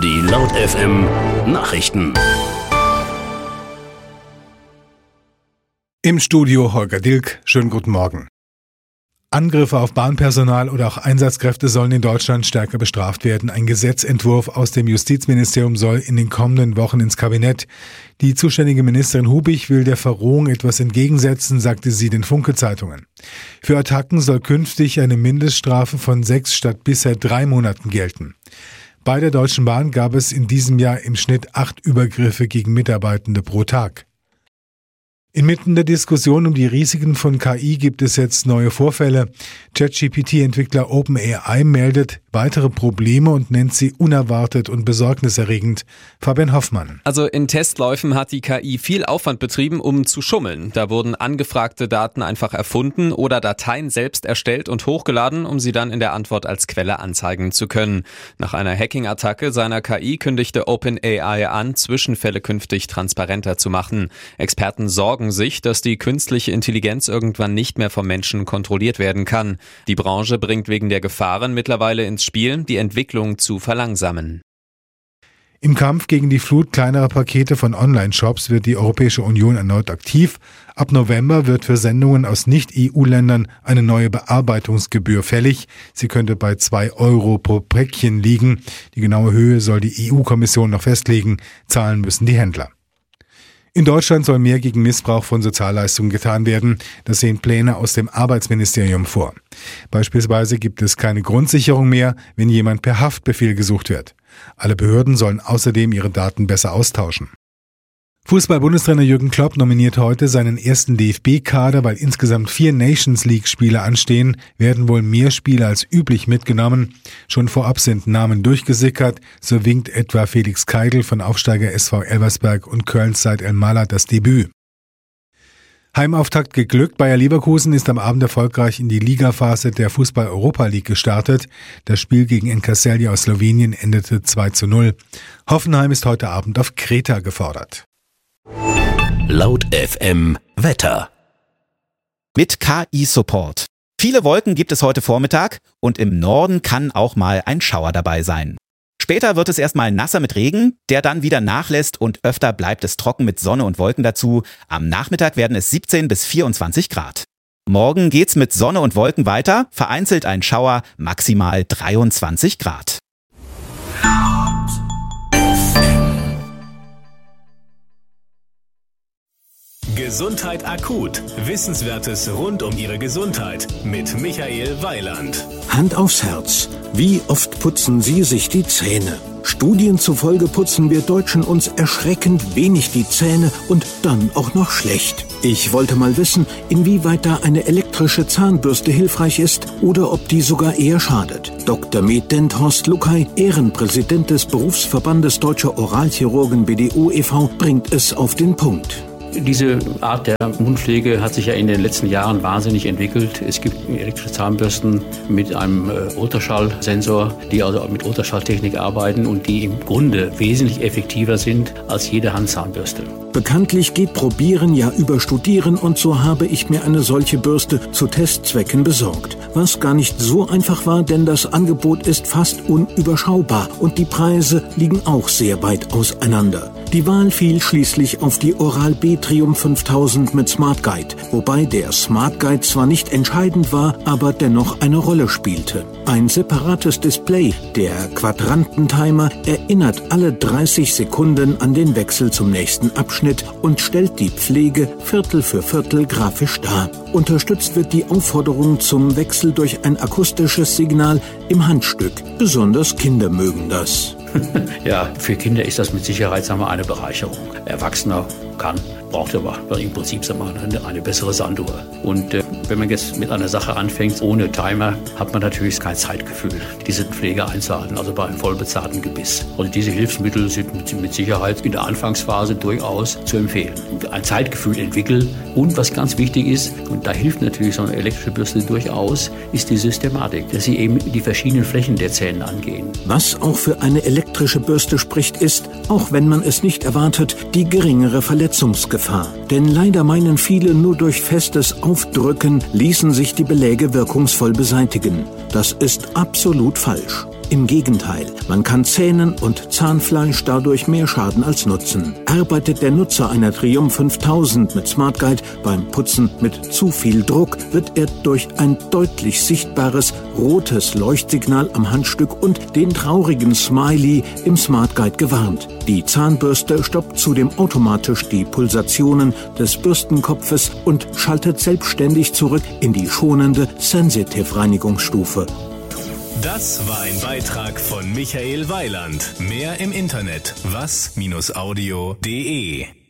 Die Laut FM Nachrichten. Im Studio Holger Dilk. Schönen guten Morgen. Angriffe auf Bahnpersonal oder auch Einsatzkräfte sollen in Deutschland stärker bestraft werden. Ein Gesetzentwurf aus dem Justizministerium soll in den kommenden Wochen ins Kabinett. Die zuständige Ministerin Hubig will der Verrohung etwas entgegensetzen, sagte sie den Funke-Zeitungen. Für Attacken soll künftig eine Mindeststrafe von 6 statt bisher 3 Monaten gelten. Bei der Deutschen Bahn gab es in diesem Jahr im Schnitt 8 Übergriffe gegen Mitarbeitende pro Tag. Inmitten der Diskussion um die Risiken von KI gibt es jetzt neue Vorfälle. ChatGPT-Entwickler OpenAI meldet weitere Probleme und nennt sie unerwartet und besorgniserregend. Fabian Hoffmann. Also in Testläufen hat die KI viel Aufwand betrieben, um zu schummeln. Da wurden angefragte Daten einfach erfunden oder Dateien selbst erstellt und hochgeladen, um sie dann in der Antwort als Quelle anzeigen zu können. Nach einer Hacking-Attacke seiner KI kündigte OpenAI an, Zwischenfälle künftig transparenter zu machen. Experten sorgen sich, dass die künstliche Intelligenz irgendwann nicht mehr vom Menschen kontrolliert werden kann. Die Branche bringt wegen der Gefahren mittlerweile ins Spiel, die Entwicklung zu verlangsamen. Im Kampf gegen die Flut kleinerer Pakete von Online-Shops wird die Europäische Union erneut aktiv. Ab November wird für Sendungen aus Nicht-EU-Ländern eine neue Bearbeitungsgebühr fällig. Sie könnte bei 2 Euro pro Päckchen liegen. Die genaue Höhe soll die EU-Kommission noch festlegen. Zahlen müssen die Händler. In Deutschland soll mehr gegen Missbrauch von Sozialleistungen getan werden. Das sehen Pläne aus dem Arbeitsministerium vor. Beispielsweise gibt es keine Grundsicherung mehr, wenn jemand per Haftbefehl gesucht wird. Alle Behörden sollen außerdem ihre Daten besser austauschen. Fußball-Bundestrainer Jürgen Klopp nominiert heute seinen ersten DFB-Kader, weil insgesamt 4 Nations-League-Spiele anstehen, werden wohl mehr Spiele als üblich mitgenommen. Schon vorab sind Namen durchgesickert, so winkt etwa Felix Keidl von Aufsteiger SV Elversberg und Kölns Said El-Mallah das Debüt. Heimauftakt geglückt. Bayer Leverkusen ist am Abend erfolgreich in die Ligaphase der Fußball-Europa League gestartet. Das Spiel gegen NK aus Slowenien endete 2:0. Hoffenheim ist heute Abend auf Kreta gefordert. Laut FM Wetter. Mit KI-Support. Viele Wolken gibt es heute Vormittag und im Norden kann auch mal ein Schauer dabei sein. Später wird es erstmal nasser mit Regen, der dann wieder nachlässt und öfter bleibt es trocken mit Sonne und Wolken dazu. Am Nachmittag werden es 17 bis 24 Grad. Morgen geht's mit Sonne und Wolken weiter, vereinzelt ein Schauer, maximal 23 Grad. Gesundheit akut. Wissenswertes rund um Ihre Gesundheit mit Michael Weiland. Hand aufs Herz. Wie oft putzen Sie sich die Zähne? Studien zufolge putzen wir Deutschen uns erschreckend wenig die Zähne und dann auch noch schlecht. Ich wollte mal wissen, inwieweit da eine elektrische Zahnbürste hilfreich ist oder ob die sogar eher schadet. Dr. med. Horst Luckey, Ehrenpräsident des Berufsverbandes Deutscher Oralchirurgen BDO e.V., bringt es auf den Punkt. Diese Art der Mundpflege hat sich ja in den letzten Jahren wahnsinnig entwickelt. Es gibt elektrische Zahnbürsten mit einem Ultraschallsensor, die also mit Ultraschalltechnik arbeiten und die im Grunde wesentlich effektiver sind als jede Handzahnbürste. Bekanntlich geht Probieren ja über Studieren und so habe ich mir eine solche Bürste zu Testzwecken besorgt. Was gar nicht so einfach war, denn das Angebot ist fast unüberschaubar und die Preise liegen auch sehr weit auseinander. Die Wahl fiel schließlich auf die Oral-B Triumph 5000 mit Smart Guide, wobei der Smart Guide zwar nicht entscheidend war, aber dennoch eine Rolle spielte. Ein separates Display, der Quadrantentimer, erinnert alle 30 Sekunden an den Wechsel zum nächsten Abschnitt und stellt die Pflege Viertel für Viertel grafisch dar. Unterstützt wird die Aufforderung zum Wechsel durch ein akustisches Signal im Handstück. Besonders Kinder mögen das. Ja, für Kinder ist das mit Sicherheit eine Bereicherung. Erwachsener braucht aber im Prinzip eine bessere Sanduhr. Und wenn man jetzt mit einer Sache anfängt, ohne Timer, hat man natürlich kein Zeitgefühl, diese Pflege einzuhalten, also bei einem vollbezahlten Gebiss. Und diese Hilfsmittel sind mit Sicherheit in der Anfangsphase durchaus zu empfehlen. Ein Zeitgefühl entwickeln und was ganz wichtig ist, und da hilft natürlich so eine elektrische Bürste durchaus, ist die Systematik, dass sie eben die verschiedenen Flächen der Zähne angehen. Was auch für eine elektrische Bürste spricht, ist, auch wenn man es nicht erwartet, die geringere Verletzungsgefahr. Denn leider meinen viele, nur durch festes Aufdrücken ließen sich die Beläge wirkungsvoll beseitigen. Das ist absolut falsch. Im Gegenteil, man kann Zähnen und Zahnfleisch dadurch mehr schaden als nutzen. Arbeitet der Nutzer einer Triumph 5000 mit Smart Guide beim Putzen mit zu viel Druck, wird er durch ein deutlich sichtbares rotes Leuchtsignal am Handstück und den traurigen Smiley im Smart Guide gewarnt. Die Zahnbürste stoppt zudem automatisch die Pulsationen des Bürstenkopfes und schaltet selbstständig zurück in die schonende Sensitive-Reinigungsstufe. Das war ein Beitrag von Michael Weiland. Mehr im Internet was-audio.de